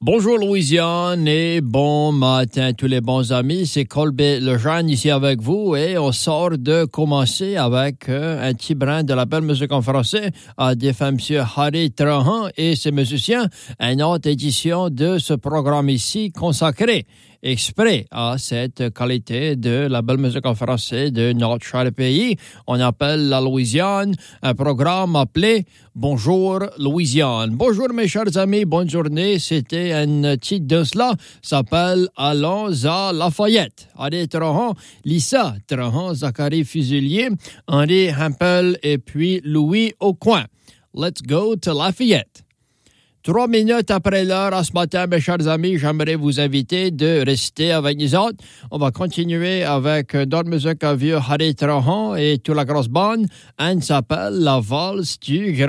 Bonjour Louisiane et bon matin tous les bons amis, c'est Colby Lejeune ici avec vous et on sort de commencer avec un petit brin de la belle musique en français à défunt M. Harry Trahan et ses musiciens, une autre édition de ce programme ici consacré exprès à cette qualité de la belle musique en français de notre cher pays. On appelle la Louisiane un programme appelé Bonjour Louisiane. Bonjour mes chers amis, bonne journée. C'était un titre de cela, s'appelle Allons à Lafayette. Harry Trahan, Lisa Trahan, Zachary Fusilier, Henri Hempel et puis Louis Aucoin. Let's go to Lafayette. 3 minutes après l'heure, à ce matin, mes chers amis, j'aimerais vous inviter de rester avec nous autres. On va continuer avec d'autres musiques à vieux Harry Trahan et toute la grosse bande. Elle s'appelle La Valse du